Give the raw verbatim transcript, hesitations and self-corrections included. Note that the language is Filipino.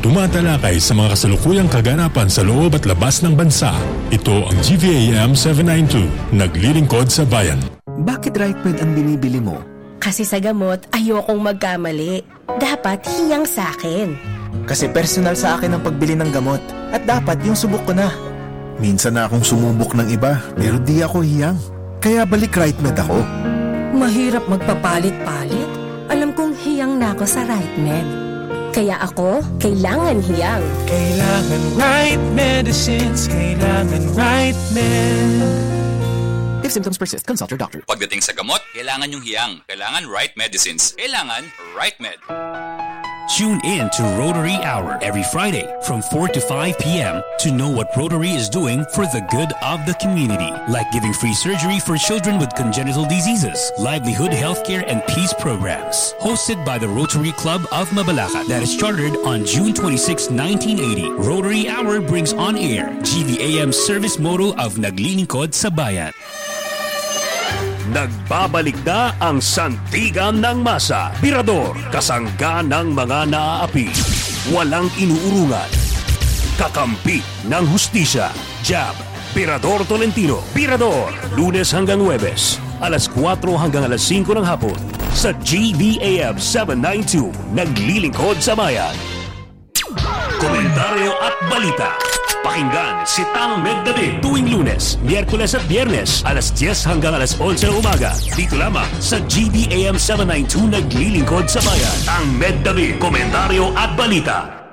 tumatalakay sa mga kasalukuyang kaganapan sa loob at labas ng bansa. Ito ang G V A M seven ninety-two, naglilingkod sa bayan. Bakit RightMed ang binibili mo? Kasi sa gamot, ayokong magkamali. Dapat hiyang sa akin. Kasi personal sa akin ang pagbili ng gamot. At dapat yung subok ko na. Minsan na akong sumubok ng iba, pero di ako hiyang. Kaya balik RightMed ako. Mahirap magpapalit-palit. Alam kong hiyang na ako sa RightMed. Kaya ako, kailangan hiyang. Kailangan right medicines, kailangan RightMed. If symptoms persist, consult your doctor. Pagdating sa gamot, kailangan yung hiyang. Kailangan right medicines. Kailangan RightMed. Tune in to Rotary Hour every Friday from four to five p.m. to know what Rotary is doing for the good of the community, like giving free surgery for children with congenital diseases, livelihood healthcare and peace programs. Hosted by the Rotary Club of Mabalacat that is chartered on June twenty-sixth, nineteen eighty. Rotary Hour brings on air G V A M's service motto of Naglilingkod sa Bayan. Nagbabalik na ang santigan ng masa. Birador, kasangga ng mga naaapi. Walang inuurungan. Kakampi ng hustisya. Jab, Birador Tolentino. Birador, Lunes hanggang Huwebes, alas kwatro hanggang alas singko ng hapon. Sa G V A M seven ninety-two, naglilingkod sa bayan. Komentaryo at balita. Pakinggan si Tang Meddavid tuwing Lunes, Miyerkules at Biyernes, alas diyes hanggang alas onse ng umaga. Dito lamang sa G V A M seven ninety-two, naglilingkod sa bayan. Tang Meddavid, komentaryo at balita.